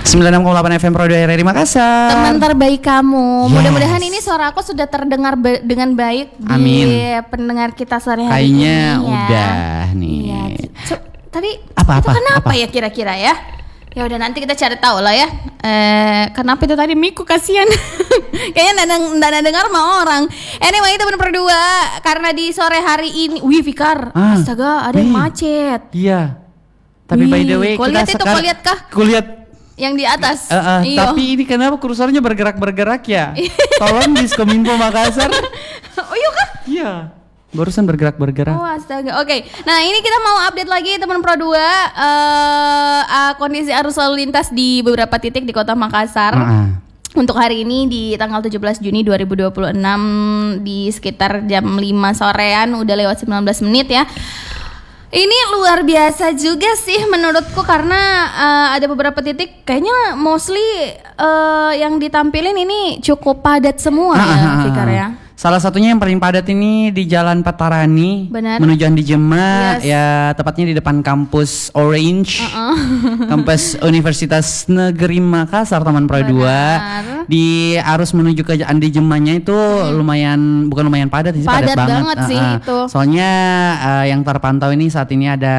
96,8 FM Pro 2 RRI Makassar. Teman terbaik kamu. Yes. Mudah-mudahan ini suara aku sudah terdengar dengan baik Amin. di pendengar kita sore hari Kayaknya ini ya. udah nih. Iya. Tadi Apa? itu kenapa ya kira-kira ya? Ya udah nanti kita cari tahu lah ya. Kenapa itu tadi Miku kasihan. Kayaknya nggak dengar sama orang. Anyway teman berdua karena di sore hari ini, Fikar, astaga ada yang macet. Iya. Tapi by the way kau kita lihat itu, sekarang. kau lihat kah? Kulihat. Yang di atas. Tapi ini kenapa kursornya bergerak ya? Tolong Diskominfo Makassar. Oh iya kah? Iya. Barusan bergerak. Oh astaga. Oke. Nah ini kita mau update lagi teman Pro 2 kondisi arus lalu lintas di beberapa titik di kota Makassar. Untuk hari ini di tanggal 17 Juni 2026 di sekitar jam 5 sorean udah lewat 19 menit ya. Ini luar biasa juga sih menurutku karena ada beberapa titik kayaknya mostly yang ditampilin ini cukup padat semua ya Fikar ya. Salah satunya yang paling padat ini di Jalan Patarani. Benar. Menuju Andi Jema. Yes. Ya tepatnya di depan kampus Orange. Kampus Universitas Negeri Makassar Taman Pro 2. Di arus menuju ke Andi Jemanya itu bukan lumayan padat sih, padat banget sih itu. Soalnya yang terpantau ini saat ini ada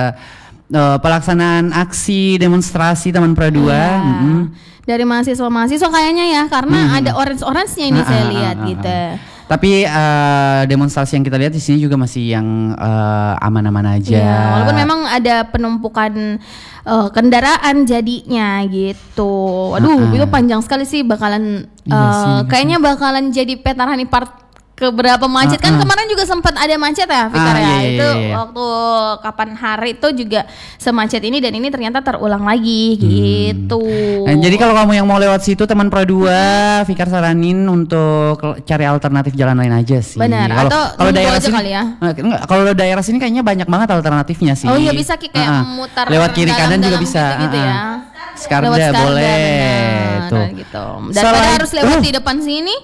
pelaksanaan aksi demonstrasi Taman Pro 2. Dari mahasiswa kayaknya ya karena ada orange-nya ini saya lihat gitu. Tapi demonstrasi yang kita lihat di sini juga masih yang aman-aman aja. Ya, walaupun memang ada penumpukan kendaraan jadinya gitu. Waduh, itu panjang sekali sih bakalan kayaknya bakalan jadi Petarani part keberapa macet kan kemarin juga sempat ada macet ya Fikar ya. Itu waktu kapan hari itu juga semacet ini dan ini ternyata terulang lagi gitu. Nah, jadi kalau kamu yang mau lewat situ teman Pro 2, Fikar saranin untuk cari alternatif jalan lain aja sih. Benar. Kalau daerah aja sini kali ya. Kalau daerah sini kayaknya banyak banget alternatifnya sih. Oh iya bisa kayak mutar lewat kiri kanan juga bisa. Gitu ya. Skarda boleh tuh. Gitu. Daripada harus lewat di depan sini.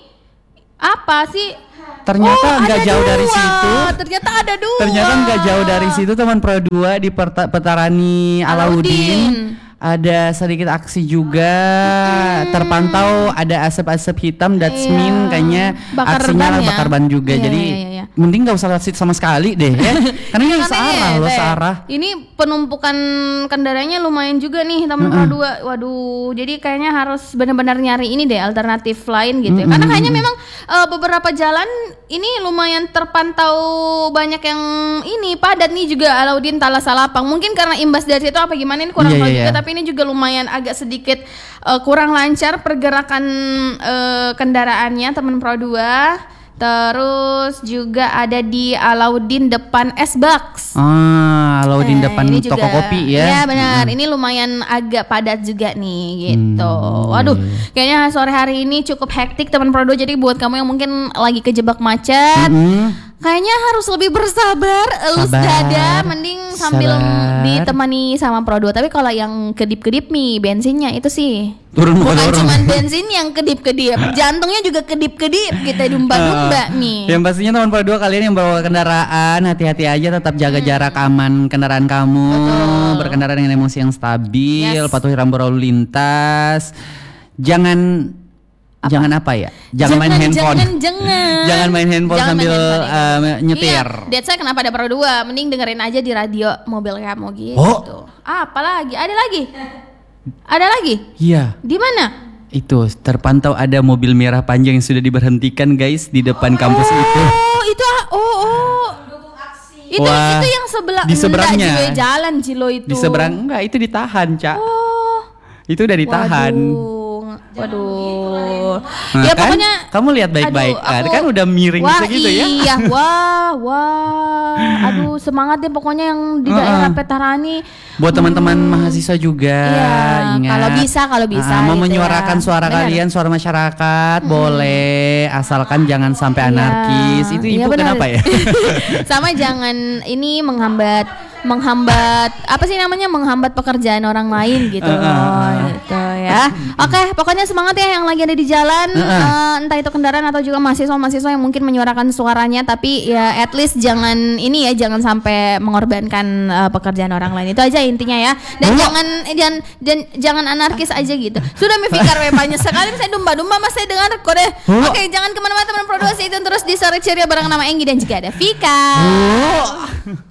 Apa sih? Ternyata nggak jauh dari situ. Ternyata ada dua. Ternyata nggak jauh dari situ teman Pro 2 di Petarani Alauddin. Ada sedikit aksi juga. Terpantau ada asap-asap hitam. That's mean kayaknya aksinya bakar ban juga. Jadi mending nggak usah lewat situ sama sekali deh ya. Karena ini searah. Ini penumpukan kendaraannya lumayan juga nih teman Pro 2. Waduh, jadi kayaknya harus benar-benar nyari ini deh alternatif lain gitu ya. Karena kayaknya memang beberapa jalan ini lumayan terpantau banyak yang ini padat nih juga Alauddin Talas Salapang. Mungkin karena imbas dari situ apa gimana ini kurang tahu juga, tapi ini juga lumayan agak sedikit kurang lancar pergerakan kendaraannya teman Pro 2. Terus juga ada di Alauddin depan S-Box. Alauddin depan toko kopi ya. Iya benar, ini lumayan agak padat juga nih gitu. Waduh, kayaknya sore hari ini cukup hektik teman Pro 2. Jadi buat kamu yang mungkin lagi kejebak macet, kayaknya harus lebih bersabar, elus dada, mending sambil ditemani sama Pro 2. Tapi kalau yang kedip-kedip nih bensinnya itu sih bukan cuma bensin yang kedip-kedip, jantungnya juga kedip-kedip, kita dumba-dumba nih. Yang pastinya teman Pro 2 kalian yang bawa kendaraan hati-hati aja, tetap jaga jarak aman kendaraan kamu. Berkendara dengan emosi yang stabil, patuhi rambu lalu lintas. Jangan apa ya? Jangan main handphone. Jangan main handphone sambil nyetir. Iya, that's why kenapa ada Pro 2. Mending dengerin aja di radio mobil kamu gitu. Apalagi? Ada lagi? Iya. Di mana? Itu terpantau ada mobil merah panjang yang sudah diberhentikan guys di depan kampus itu. Itu yang sebelah di seberangnya jalan Cilo itu. Di seberang enggak, itu ditahan, Cak. Itu udah ditahan. Waduh. Nah, Ya kan, pokoknya kamu lihat baik-baik. Kan udah miring segitu ya. Iya, aduh semangat deh pokoknya yang di daerah Petarani. Buat teman-teman mahasiswa juga, ingat. Kalau bisa mau gitu menyuarakan suara kalian, suara masyarakat, boleh, asalkan jangan sampai anarkis. Itu ibu kenapa ya? Sama jangan ini menghambat apa sih namanya, menghambat pekerjaan orang lain gitu loh, gitu ya. ya. Oke, pokoknya semangat ya yang lagi ada di jalan, entah itu kendaraan atau juga mahasiswa yang mungkin menyuarakan suaranya, tapi ya at least jangan sampai mengorbankan pekerjaan orang lain. Itu aja intinya ya. Dan jangan anarkis aja gitu. Sudah Fikar banyak sekali saya domba-domba mas saya dengar kode. Oke, jangan kemana-mana teman Pro 2, stay tune terus di Sore Ceria bareng nama Enggi dan juga ada Vika.